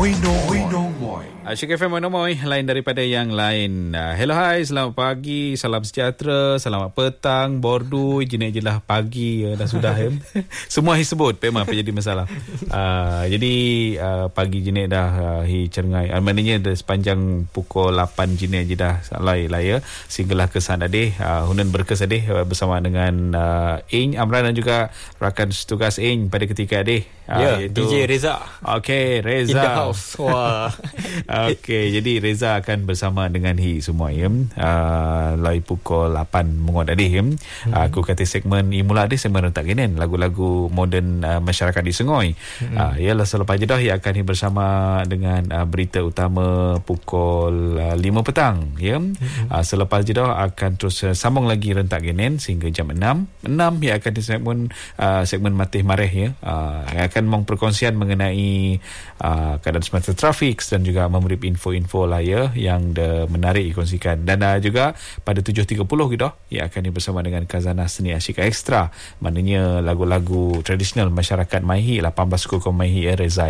We know more. Asyik FM Monomoy, lain daripada yang lain. Hello, hai, selamat pagi, salam sejahtera, selamat petang, bordu, jenis-jenis pagi dah sudah. Semua disebut, memang apa jadi masalah. Jadi pagi jenis dah cengai. Maknanya sepanjang pukul 8 jenis je dah laya. Sehinggalah kesan adih, hunan berkes adih bersama dengan Ing, Amran dan juga rakan setugas Ing pada ketika adih. DJ Reza. Okay, Reza. In the house. Wah. Okey, jadi Reza akan bersama dengan semua lai pukul 8 menguat tadi aku kata segmen mula ada segmen rentak genen lagu-lagu moden masyarakat di Sengoi. Ialah selepas jedah ia akan bersama dengan berita utama pukul 5 petang selepas jedah akan terus sambung lagi rentak genen sehingga jam 6 ia akan di segmen Matih Mareh yang akan memperkongsian mengenai keadaan semasa trafik dan juga memberi info-info lah yang menarik dikongsikan. Dan juga pada 7.30 gitu ia akan bersama dengan Khazanah Seni Asyika Ekstra, maknanya lagu-lagu tradisional masyarakat Maihi 18 Kukuh Maihi Reza.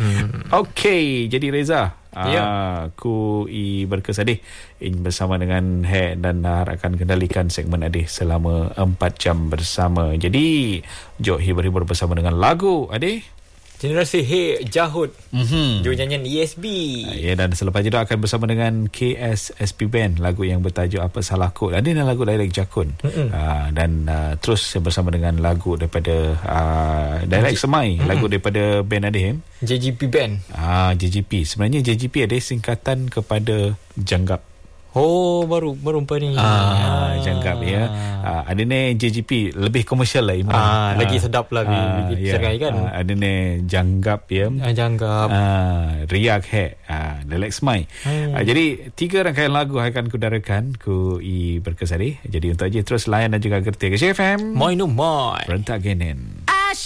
Okey, jadi Reza aku berkesadih bersama dengan Hek dan akan kendalikan segmen Adih selama 4 jam bersama. Jadi jom hibur-hibur bersama dengan lagu Adih Generasi Hey Jahut. Jom nyanyian ESB. Dan selepas itu akan bersama dengan KSSP Band, lagu yang bertajuk Apa Salahku. Ada lagu Dialek Jakun. Dan terus bersama dengan lagu daripada Dialek Semai, lagu daripada band Adih JGP Band. JGP. Sebenarnya JGP ada singkatan kepada Janggap. Oh, baru ni. Janggap ada ni JGP lebih komersial lah lagi sedap lah cerai kan. Ada ni Janggap Janggap. Riak Hek Dialek Semai. Jadi 3 rangkaian lagu akan kudarakan ku berkesadih. Jadi untuk aja terus layan dan juga gerti ke FM Moy no Moy Rentak Genen.